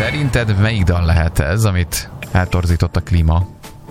Szerinted melyik dal lehet ez, amit eltorzított a klíma?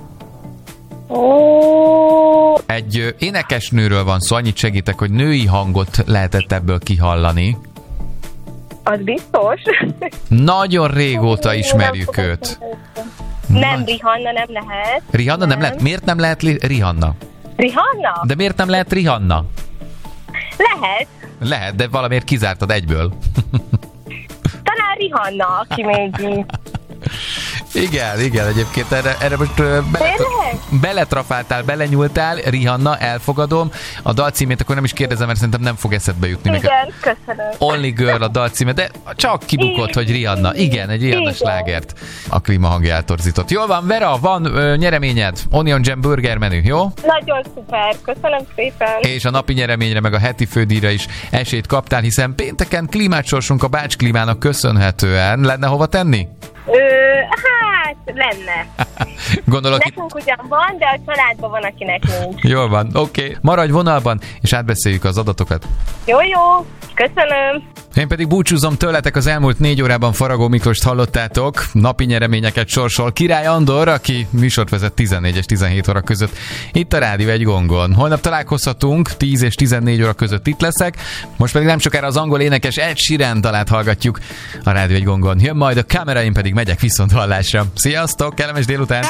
Egy énekesnőről van szó, annyit segítek, hogy női hangot lehetett ebből kihallani. Az biztos. Nagyon régóta ismerjük őt. Nem, Rihanna nem lehet. Rihanna nem lehet? Miért nem lehet Rihanna? Rihanna? De miért nem lehet Rihanna? Lehet. Lehet, de valamiért kizártad egyből. Talán Rihanna, aki még... Igen, egyébként erre most beletrafáltál, belenyúltál, Rihanna, elfogadom. A dalcímét akkor nem is kérdezem, mert szerintem nem fog eszedbe jutni. Igen, köszönöm. Only Girl a dalcíme, de csak kibukott, hogy Rihanna. Igen, egy Rihanna slágert a klímahangja eltorzított. Jól van, Vera, van nyereményed, Onion Jam burger menü, jó? Nagyon szuper, köszönöm szépen. És a napi nyereményre, meg a heti fődíjra is esélyt kaptál, hiszen pénteken klímát sorsunk a Bács Klímának köszönhetően. Lenne hova tenni? Hát, lenne. Gondolok, nekünk ugyan van, de a családban van, akinek nincs. Jól van, oké. Maradj vonalban, és átbeszéljük az adatokat. Jó, köszönöm. Én pedig búcsúzom tőletek, az elmúlt 4 órában Faragó Miklóst hallottátok. Napi nyereményeket sorsol Király Andor, aki műsort vezet 14 és 17 óra között itt a Rádió Egy Gongon. Holnap találkozhatunk, 10 és 14 óra között itt leszek. Most pedig nem sokára az angol énekes Ed Sheeran dalát hallgatjuk a Rádió Egy Gongon. Jön majd a kamera, én pedig megyek viszonthallásra. Sziasztok, kellemes délután!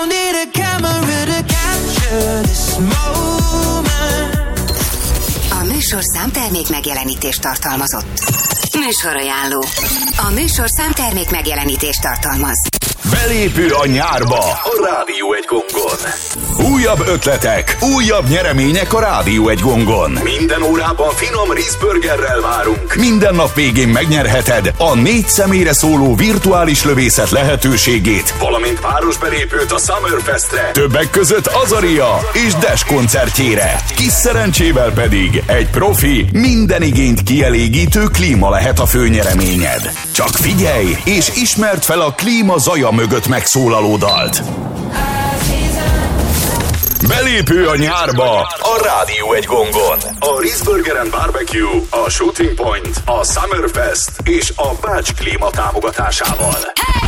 A műsorszám termék megjelenítést tartalmazott. Műsorajánló. A műsorszám termék megjelenítést tartalmaz. Belépő a nyárba a Rádió Egy Gongon. Újabb ötletek, újabb nyeremények a Rádió Egy Gongon. Minden órában finom rizburgerrel várunk. Minden nap végén megnyerheted a 4 személyre szóló virtuális lövészet lehetőségét, valamint páros belépőt a Summerfestre. Többek között Azaria és Dash koncertjére. Kis szerencsével pedig egy profi, minden igényt kielégítő klíma lehet a főnyereményed. Csak figyelj, és ismerd fel a klíma zaja mögött megszólaló dalt. Belépő a nyárba a Rádió Egy Gongon. A Rizburger and Barbecue, a Shooting Point, a Summerfest és a Bács Klíma támogatásával.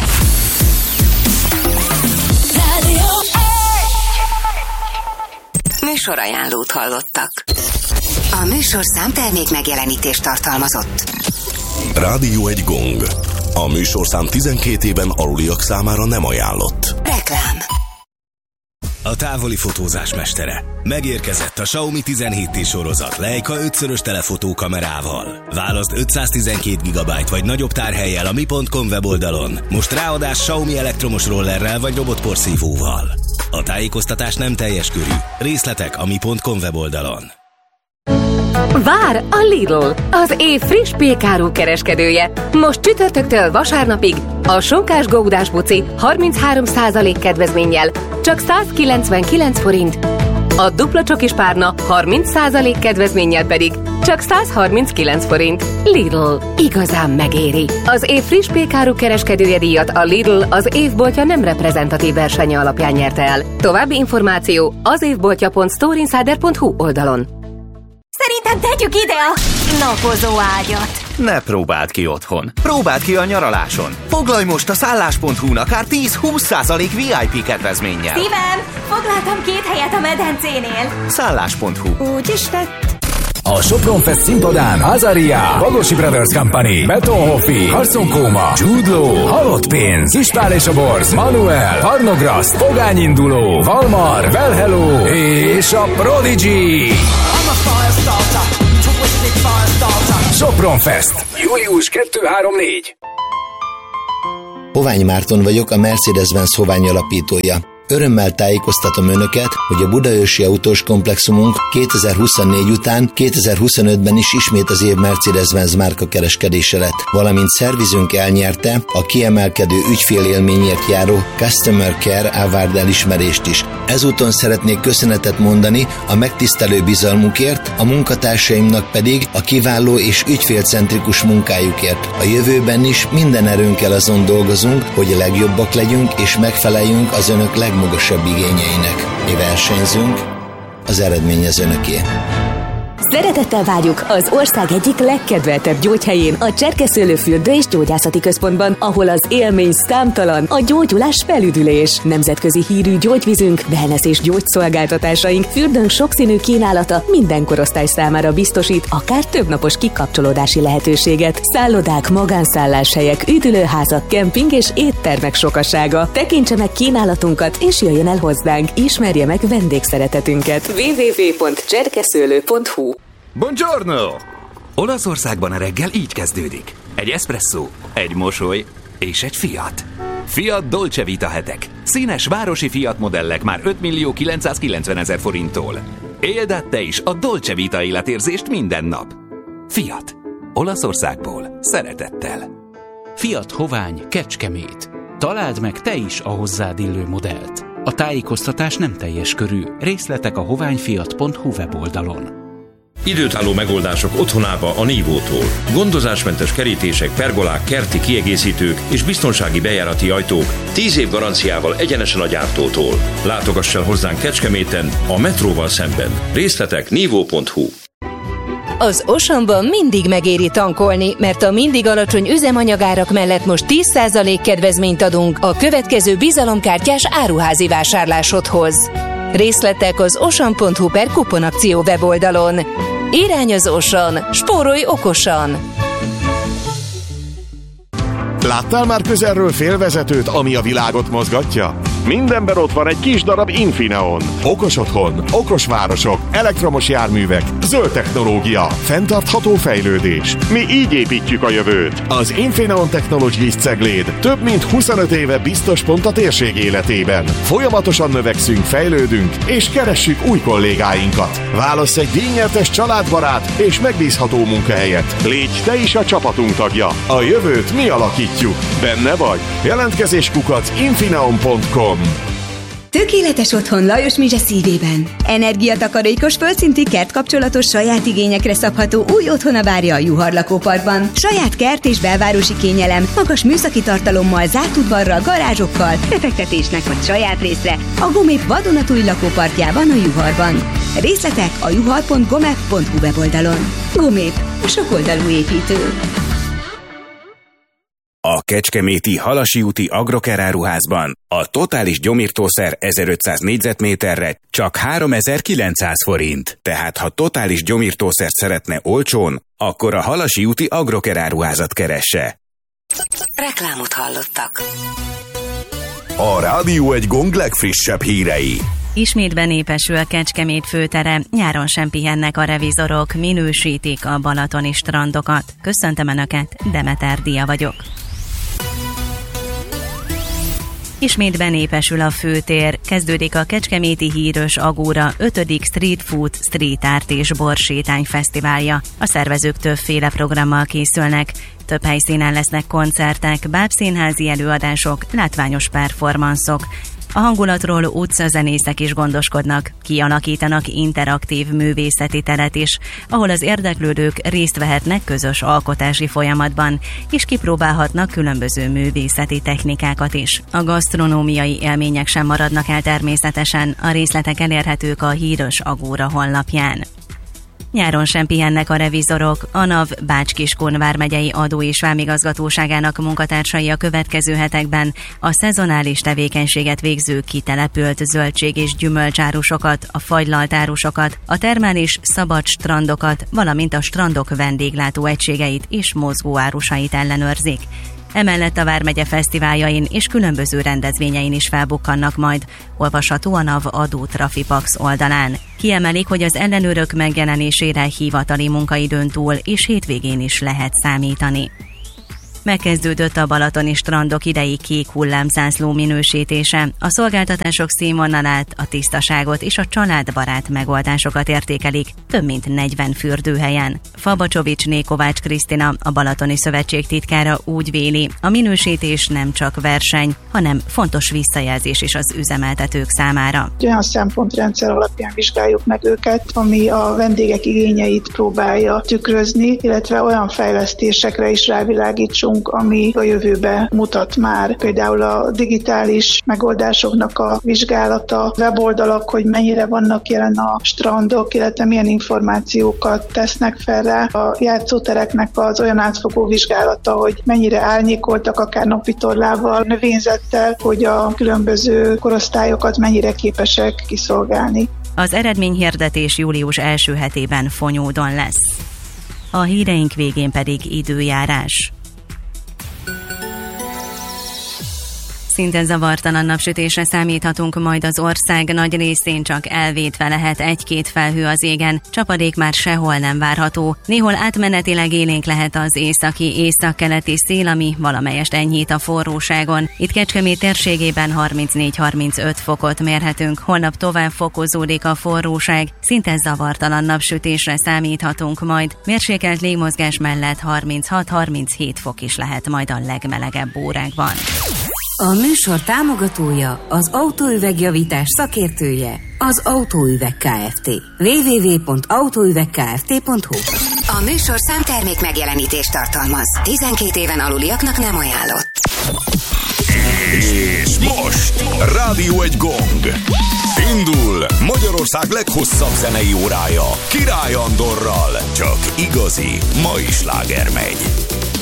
Műsorajánlót hallottak. A műsorszám termék megjelenítést tartalmazott. Rádió Egy Gong. A műsorszám 12 éven aluliak számára nem ajánlott. Reklám. A távoli fotózás mestere. Megérkezett a Xiaomi 17T sorozat Leica 5-szörös telefotókamerával. Válaszd 512 GB vagy nagyobb tárhellyel a mi.com weboldalon. Most ráadás Xiaomi elektromos rollerrel vagy robotporszívóval. A tájékoztatás nem teljes körű. Részletek a mi.com weboldalon. Vár a Lidl, az év friss pékáru kereskedője. Most csütörtöktől vasárnapig a sonkás gódás buci 33% kedvezménnyel csak 199 forint. A dupla csokis párna 30% kedvezménnyel pedig csak 139 forint. Lidl, igazán megéri. Az év friss pékáru kereskedője díjat a Lidl az évboltja nem reprezentatív versenye alapján nyerte el. További információ az évboltja.storeinsider.hu oldalon. Szerintem tegyük ide a napozó ágyat. Ne próbáld ki otthon. Próbáld ki a nyaraláson. Foglalj most a szállás.hu-n akár 10-20% VIP kedvezménnyel. Szívem, foglaltam 2 helyet a medencénél. Szállás.hu. Úgy is tett. A Sopron Fest színpadán Azaria, Bagosi Brothers Company, Betonhoffi, Harson Kóma, Jude Law, Halott Pénz, Ispál és a Borz, Manuel, Harnograszt, Pogány Induló, Valmar, Well Hello és a Prodigy. Sopron Fest. Július 2-3-4. Hovány Márton vagyok, a Mercedes-Benz Hovány alapítója. Örömmel tájékoztatom Önöket, hogy a budaörsi autós komplexumunk 2024 után 2025-ben is ismét az év Mercedes-Benz márka kereskedése lett, valamint szervizünk elnyerte a kiemelkedő ügyfélélményért járó Customer Care Award elismerést is. Ezúton szeretnék köszönetet mondani a megtisztelő bizalmukért, a munkatársaimnak pedig a kiváló és ügyfélcentrikus munkájukért. A jövőben is minden erőnkkel azon dolgozunk, hogy a legjobbak legyünk és megfeleljünk az Önök legmagasabb igényeinek. Mi versenyzünk, az eredmény az Önöké. Szeretettel várjuk az ország egyik legkedveltebb gyógyhelyén, a Cserkeszőlő Fürdő és Gyógyászati Központban, ahol az élmény számtalan, a gyógyulás felüdülés. Nemzetközi hírű gyógyvízünk, wellness és gyógyszolgáltatásaink, fürdőnk sokszínű kínálata minden korosztály számára biztosít akár többnapos kikapcsolódási lehetőséget. Szállodák, magánszálláshelyek, üdülőházak, kemping és éttermek sokasága. Tekintse meg kínálatunkat és jöjjön el hozzánk. Ismerje meg vendégszeretetünket. www.cserkeszőlő.hu. Buongiorno! Olaszországban a reggel így kezdődik. Egy espresszó, egy mosoly és egy Fiat. Fiat Dolce Vita hetek. Színes városi Fiat modellek már 5.990.000 forinttól. Éld át te is a Dolce Vita életérzést minden nap. Fiat. Olaszországból szeretettel. Fiat Hovány Kecskemét. Találd meg te is a hozzád illő modellt. A tájékoztatás nem teljes körű. Részletek a hoványfiat.hu weboldalon. Időtálló megoldások otthonába a Nívótól. Gondozásmentes kerítések, pergolák, kerti kiegészítők és biztonsági bejárati ajtók 10 év garanciával egyenesen a gyártótól. Látogass el hozzánk Kecskeméten, a metróval szemben. Részletek nívó.hu. Az Oceanban mindig megéri tankolni, mert a mindig alacsony üzemanyagárak mellett most 10% kedvezményt adunk a következő bizalomkártyás áruházi vásárlásodhoz. Részletek az ocean.hu/kuponakció weboldalon. Irány az Ocean, spórolj okosan! Láttál már közelről félvezetőt, ami a világot mozgatja? Mindenben ott van egy kis darab Infineon. Okos otthon, okos városok, elektromos járművek, zöld technológia, fenntartható fejlődés. Mi így építjük a jövőt. Az Infineon Technologies Cegléd több mint 25 éve biztos pont a térség életében. Folyamatosan növekszünk, fejlődünk, és keressük új kollégáinkat. Válasz egy díjnyertes családbarát és megbízható munkahelyet. Légy te is a csapatunk tagja. A jövőt mi alakítjuk. Benne vagy? Jelentkezés @infineon.com. Tökéletes otthon Lajos Mizse szívében. Energiatakarékos, földszinti kertkapcsolatos, saját igényekre szabható új otthona várja a Juhar lakóparkban. Saját kert és belvárosi kényelem, magas műszaki tartalommal, zárt udvarral, garázsokkal, befektetésnek vagy saját részre a Gomép vadonatúj lakóparkjában a Juharban. Részletek a juhar.gomep.hu weboldalon. Gomép, a sokoldalú építő. A kecskeméti Halasi úti Agroker áruházban a totális gyomírtószer 1500 négyzetméterre csak 3900 forint. Tehát ha totális gyomírtószert szeretne olcsón, akkor a Halasi úti Agroker áruházat keresse. Reklámot hallottak. A Rádió egy Gong legfrissebb hírei. Ismét benépesül Kecskemét főtere, nyáron sem pihennek a revizorok, minősítik a balatoni strandokat. Köszöntöm Önöket, Demeter Dia vagyok. Ismét benépesül a főtér, kezdődik a Kecskeméti Hírös Agóra 5. Street Food, Street Art és Borsétány Fesztiválja. A szervezők többféle programmal készülnek. Több helyszínen lesznek koncertek, bábszínházi előadások, látványos performanszok. A hangulatról utcazenészek is gondoskodnak, kialakítanak interaktív művészeti teret is, ahol az érdeklődők részt vehetnek közös alkotási folyamatban, és kipróbálhatnak különböző művészeti technikákat is. A gasztronómiai élmények sem maradnak el természetesen, a részletek elérhetők a Hírös Agóra honlapján. Nyáron sem pihennek a revizorok. A NAV Bács-Kiskun vármegyei adó- és vámigazgatóságának munkatársai a következő hetekben a szezonális tevékenységet végző kitelepült zöldség- és gyümölcsárusokat, a fagylaltárusokat, a termális szabad strandokat, valamint a strandok vendéglátó egységeit és mozgóárusait ellenőrzik. Emellett a Vármegye fesztiváljain és különböző rendezvényein is felbukkannak majd, olvasható a NAV Adó Trafipax oldalán. Kiemelik, hogy az ellenőrök megjelenésére hivatali munkaidőn túl és hétvégén is lehet számítani. Megkezdődött a balatoni strandok idei kék hullámzászló minősítése. A szolgáltatások színvonalát, a tisztaságot és a családbarát megoldásokat értékelik több mint 40 fürdőhelyen. Fabacsovicsné Kovács Krisztina, a Balatoni Szövetség titkára úgy véli, a minősítés nem csak verseny, hanem fontos visszajelzés is az üzemeltetők számára. Olyan szempontrendszer alapján vizsgáljuk meg őket, ami a vendégek igényeit próbálja tükrözni, illetve olyan fejlesztésekre is rávilágítsunk, vagyunk, ami a jövőbe mutat már. Például a digitális megoldásoknak a vizsgálata, weboldalak, hogy mennyire vannak jelen a strandok, illetve milyen információkat tesznek fel rá. A játszótereknek az olyan átfogó vizsgálata, hogy mennyire árnyékoltak, akár napvitorlával, növényzettel, hogy a különböző korosztályokat mennyire képesek kiszolgálni. Az eredményhirdetés július első hetében Fonyódon lesz. A híreink végén pedig időjárás. Szinte zavartalan napsütésre számíthatunk, majd az ország nagy részén csak elvétve lehet egy-két felhő az égen, csapadék már sehol nem várható. Néhol átmenetileg élénk lehet az északi-északkeleti szél, ami valamelyest enyhít a forróságon. Itt Kecskemét térségében 34-35 fokot mérhetünk, holnap tovább fokozódik a forróság, szinte zavartalan napsütésre számíthatunk majd. Mérsékelt légmozgás mellett 36-37 fok is lehet majd a legmelegebb órákban. A műsor támogatója, az autóüvegjavítás szakértője, az Autóüveg Kft. www.autóüvegkft.hu. A műsorszám termék megjelenítést tartalmaz. 12 éven aluliaknak nem ajánlott. És most Rádió egy gong. Indul Magyarország leghosszabb zenei órája Király Andorral. Csak igazi mai sláger megy.